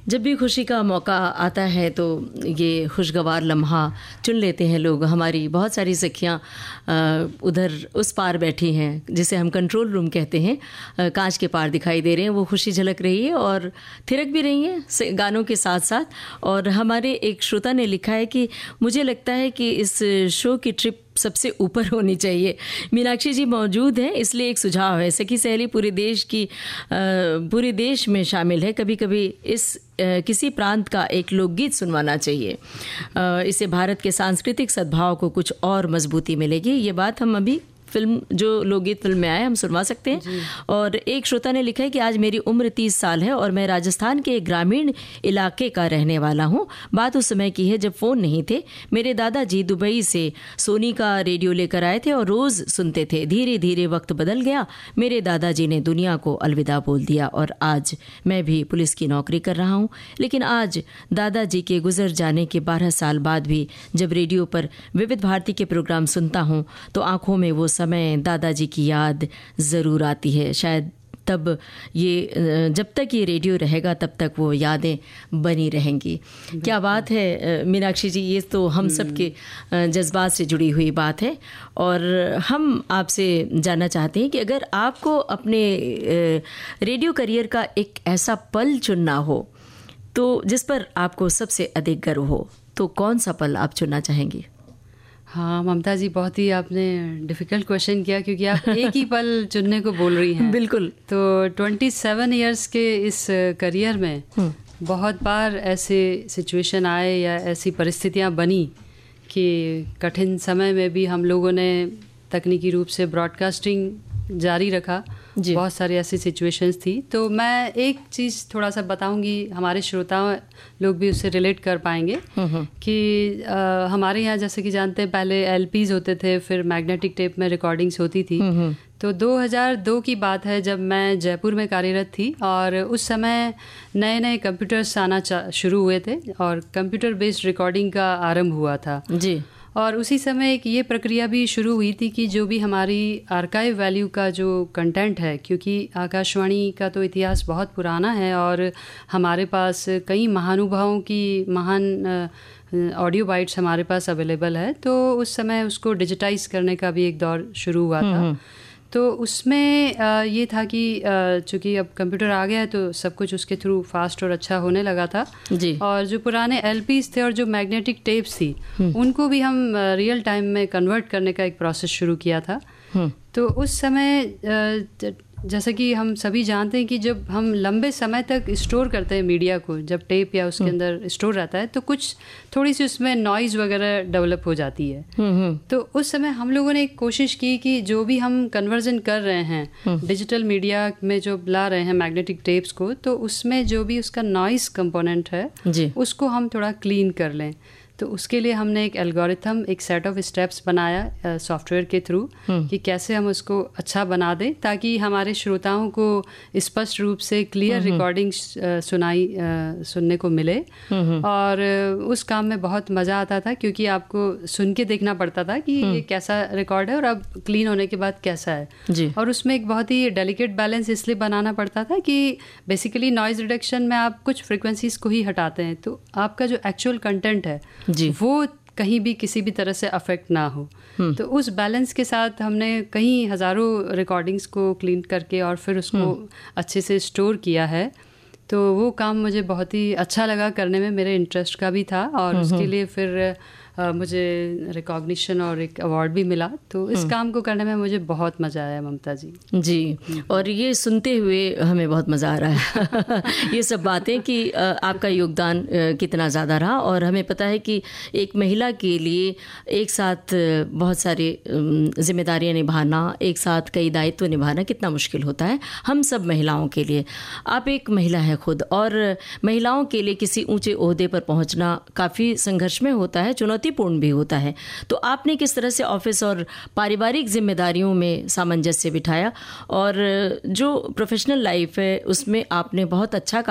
जब भी खुशी का मौका आता है तो ये खुशगवार लम्हा चुन लेते हैं लोग। हमारी बहुत सारी सखियाँ उधर उस पार बैठी हैं जिसे हम कंट्रोल रूम कहते हैं, कांच के पार दिखाई दे रहे हैं। वो खुशी झलक रही है और थिरक भी रही हैं गानों के साथ साथ। और हमारे एक श्रोता ने लिखा है कि मुझे लगता है कि इस शो की ट्रिप सबसे ऊपर होनी चाहिए। मीनाक्षी जी मौजूद हैं इसलिए एक सुझाव है, सखी सहेली पूरे देश में शामिल है। कभी कभी इस किसी प्रांत का एक लोकगीत सुनवाना चाहिए, इससे भारत के सांस्कृतिक सद्भाव को कुछ और मजबूती मिलेगी। ये बात हम अभी फिल्म जो लोकगीत फिल्म में आए हम सुनवा सकते हैं। और एक श्रोता ने लिखा है कि आज मेरी उम्र 30 साल है और मैं राजस्थान के एक ग्रामीण इलाके का रहने वाला हूँ। बात उस समय की है जब फ़ोन नहीं थे। मेरे दादाजी दुबई से सोनी का रेडियो लेकर आए थे और रोज़ सुनते थे। धीरे धीरे वक्त बदल गया, मेरे दादाजी ने दुनिया को अलविदा बोल दिया और आज मैं भी पुलिस की नौकरी कर रहा हूँ। लेकिन आज दादाजी के गुजर जाने के 12 साल बाद भी जब रेडियो पर विविध भारती के प्रोग्राम सुनता हूँ तो आंखों में वो समय दादाजी की याद ज़रूर आती है। शायद तब ये जब तक ये रेडियो रहेगा तब तक वो यादें बनी रहेंगी। क्या बात है मीनाक्षी जी, ये तो हम सब के जज्बात से जुड़ी हुई बात है। और हम आपसे जानना चाहते हैं कि अगर आपको अपने रेडियो करियर का एक ऐसा पल चुनना हो तो जिस पर आपको सबसे अधिक गर्व हो, तो कौन सा पल आप चुनना चाहेंगी? हाँ ममता जी, बहुत ही आपने डिफ़िकल्ट क्वेश्चन किया क्योंकि आप एक ही पल चुनने को बोल रही हैं। बिल्कुल। तो 27 इयर्स के इस करियर में बहुत बार ऐसे सिचुएशन आए या ऐसी परिस्थितियाँ बनी कि कठिन समय में भी हम लोगों ने तकनीकी रूप से ब्रॉडकास्टिंग जारी रखा। बहुत सारी ऐसी सिचुएशंस थी। तो मैं एक चीज़ थोड़ा सा बताऊंगी, हमारे श्रोता लोग भी उससे रिलेट कर पाएंगे कि हमारे यहाँ जैसे कि जानते हैं पहले LPs होते थे, फिर मैग्नेटिक टेप में रिकॉर्डिंग्स होती थी। तो 2002 की बात है जब मैं जयपुर में कार्यरत थी और उस समय नए नए कंप्यूटर्स आना शुरू हुए थे और कंप्यूटर बेस्ड रिकॉर्डिंग का आरंभ हुआ था जी। और उसी समय एक ये प्रक्रिया भी शुरू हुई थी कि जो भी हमारी आर्काइव वैल्यू का जो कंटेंट है, क्योंकि आकाशवाणी का तो इतिहास बहुत पुराना है और हमारे पास कई महानुभावों की महान ऑडियो बाइट्स हमारे पास अवेलेबल है। तो उस समय उसको डिजिटाइज करने का भी एक दौर शुरू हुआ था। तो उसमें ये था कि चूँकि अब कंप्यूटर आ गया है तो सब कुछ उसके थ्रू फास्ट और अच्छा होने लगा था जी। और जो पुराने LPs थे और जो मैग्नेटिक टेप्स थी उनको भी हम रियल टाइम में कन्वर्ट करने का एक प्रोसेस शुरू किया था। तो उस समय जैसा कि हम सभी जानते हैं कि जब हम लंबे समय तक स्टोर करते हैं मीडिया को, जब टेप या उसके अंदर स्टोर रहता है तो कुछ थोड़ी सी उसमें नॉइज़ वगैरह डेवलप हो जाती है। तो उस समय हम लोगों ने एक कोशिश की कि जो भी हम कन्वर्जन कर रहे हैं डिजिटल मीडिया में जो ला रहे हैं मैग्नेटिक टेप्स को, तो उसमें जो भी उसका नॉइज़ कंपोनेंट है उसको हम थोड़ा क्लीन कर लें। तो उसके लिए हमने एक एल्गोरिथम, एक सेट ऑफ स्टेप्स बनाया सॉफ्टवेयर के थ्रू कि कैसे हम उसको अच्छा बना दें ताकि हमारे श्रोताओं को स्पष्ट रूप से क्लियर रिकॉर्डिंग सुनने को मिले। और उस काम में बहुत मज़ा आता था क्योंकि आपको सुन के देखना पड़ता था कि ये कैसा रिकॉर्ड है और अब क्लीन होने के बाद कैसा है जी। और उसमें एक बहुत ही डेलिकेट बैलेंस इसलिए बनाना पड़ता था कि बेसिकली नॉइज़ रिडक्शन में आप कुछ फ्रिक्वेंसीज को ही हटाते हैं तो आपका जो एक्चुअल कंटेंट है जी। वो कहीं भी किसी भी तरह से अफेक्ट ना हो। तो उस बैलेंस के साथ हमने कई हज़ारों रिकॉर्डिंग्स को क्लीन करके और फिर उसको अच्छे से स्टोर किया है। तो वो काम मुझे बहुत ही अच्छा लगा करने में, मेरे इंटरेस्ट का भी था और उसके लिए फिर मुझे रिकॉग्निशन और एक अवार्ड भी मिला। तो इस काम को करने में मुझे बहुत मज़ा आया ममता जी जी। और ये सुनते हुए हमें बहुत मज़ा आ रहा है ये सब बातें कि आपका योगदान कितना ज़्यादा रहा। और हमें पता है कि एक महिला के लिए एक साथ बहुत सारी जिम्मेदारियां निभाना, एक साथ कई दायित्व निभाना कितना मुश्किल होता है हम सब महिलाओं के लिए। आप एक महिला हैं खुद और महिलाओं के लिए किसी ऊंचे ओहदे पर पहुंचना काफ़ी संघर्ष में होता है, चुनौतीपूर्ण भी होता है। तो आपने किस तरह से ऑफिस और पारिवारिक जिम्मेदारियों में सामंजस्य बिठाया और जो प्रोफेशनल लाइफ है उसमें आपने बहुत अच्छा